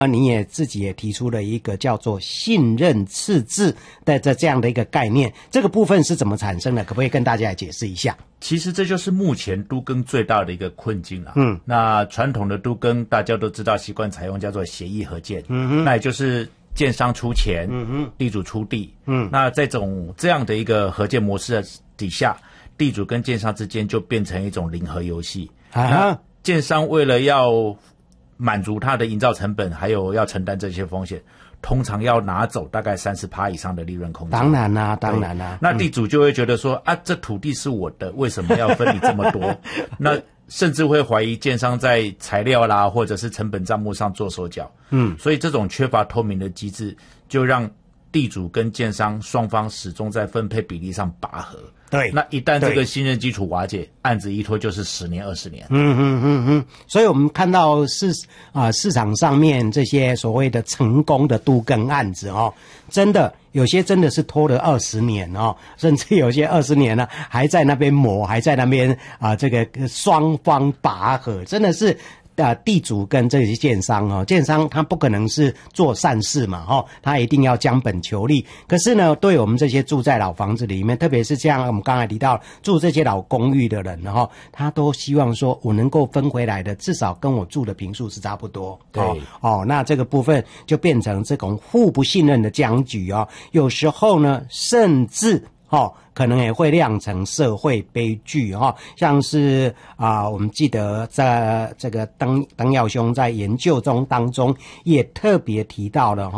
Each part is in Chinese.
你也自己也提出了一个叫做信任赤字的这样的一个概念，这个部分是怎么产生的？可不可以跟大家来解释一下？ 其实这就是目前都更最大的一个困境了。那传统的都更大家都知道习惯采用叫做协议合建，那也就是建商出钱，地主出地。那这样的一个合建模式底下，地主跟建商之间就变成一种零和游戏。那建商为了要满足他的营造成本，还有要承担这些风险，通常要拿走大概30%以上的利润空间。 当然啦，当然啦。 那地主就会觉得说，这土地是我的，为什么要分你这么多？那甚至会怀疑建商在材料啦，或者是成本账目上做手脚。所以这种缺乏透明的机制，就让地主跟建商双方始终在分配比例上拔河。 对， 那一旦这个信任基础瓦解，案子一拖就是10年20年。 所以我们看到市场上面这些所谓的成功的都更案子真的有些真的是拖了20年甚至有些20年呢还在那边磨，还在那边这个双方拔河，真的是。地主跟这些建商建商他不可能是做善事嘛他一定要将本求利。可是呢，对我们这些住在老房子里面，特别是像我们刚才提到住这些老公寓的人他都希望说我能够分回来的至少跟我住的坪数是差不多。 对那这个部分就变成这种互不信任的僵局有时候呢甚至可能也会酿成社会悲剧像是我们记得在这个登耀兄在研究当中也特别提到了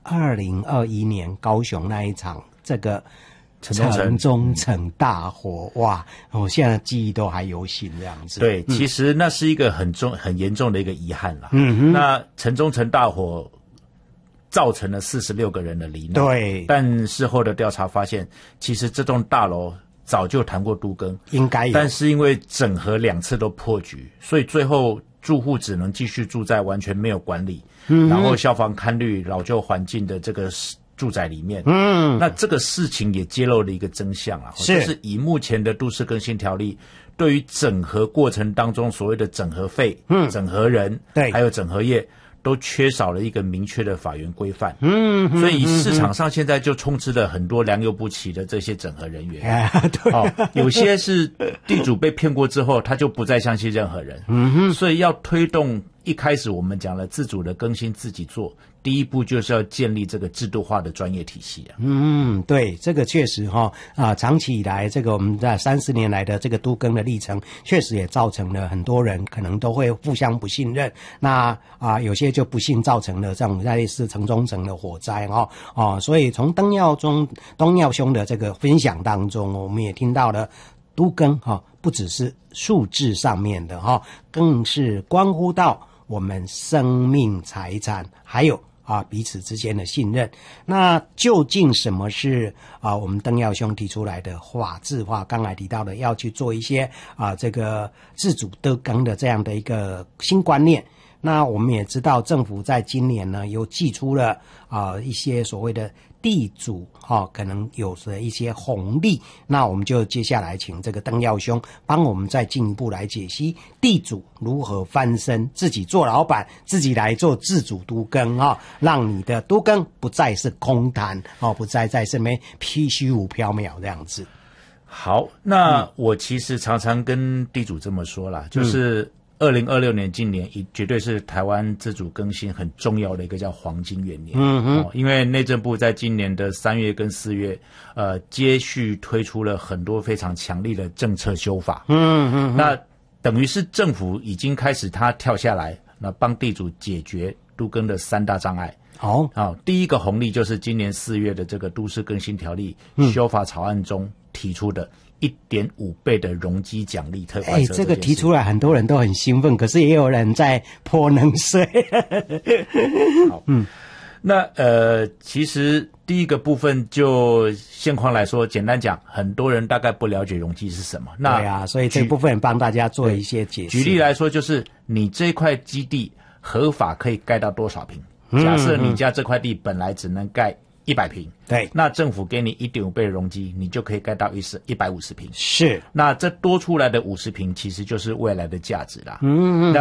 2021年高雄那一场这个城中城大火，哇！我现在记忆都还犹新这样子。 对，其实那是一个很严重的一个遗憾啦。那城中城大火造成了46个人的罹难。对，但事后的调查发现，其实这栋大楼早就谈过都更，应该有，但是因为整合2次都破局，所以最后住户只能继续住在完全没有管理，然后消防勘虑老旧环境的这个住宅里面。那这个事情也揭露了一个真相就是以目前的都市更新条例，对于整合过程当中所谓的整合费、整合人，对，还有整合业，都缺少了一个明确的法源规范。所以市场上现在就充斥了很多良莠不齐的这些整合人员。有些是地主被骗过之后，他就不再相信任何人。所以要推动一开始我们讲了自主的更新自己做，第一步就是要建立这个制度化的专业体系对，这个确实长期以来这个我们在30年来的这个都更的历程，确实也造成了很多人可能都会互相不信任。那有些就不幸造成了这种类似城中城的火灾所以从东耀兄的这个分享当中，我们也听到了都更不只是数字上面的更是关乎到我们生命财产还有彼此之间的信任。那究竟什么是我们登耀兄提出来的法制化？刚才提到的要去做一些这个自主都更的这样的一个新观念。那我们也知道政府在今年呢又祭出了一些所谓的地主可能有的一些红利。那我们就接下来请这个登耀兄帮我们再进一步来解析地主如何翻身，自己做老板，自己来做自主都更让你的都更不再是空谈不再在这边虚无缥缈这样子。 好，那我其实常常跟地主这么说啦，就是2026年今年绝对是台湾自主更新很重要的一个叫黄金元年。因为内政部在今年的3月跟4月接续推出了很多非常强力的政策修法。那等于是政府已经开始他跳下来，那帮地主解决都更的3大障碍。第一个红利就是今年4月的这个都市更新条例修法草案中提出的1.5倍的容积奖励特快车。 这个提出来很多人都很兴奋，可是也有人在泼冷水。 好，那其实第一个部分就现况来说，简单讲，很多人大概不了解容积是什么。那对所以这部分帮大家做一些解释。 举例来说，就是你这块基地合法可以盖到多少坪？假设你家这块地本来只能盖100坪，对，那政府给你1.5倍的容积，你就可以盖到150坪。是，那这多出来的50坪其实就是未来的价值啦。那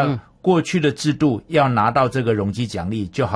过去的制度要拿到这个容积奖励，就好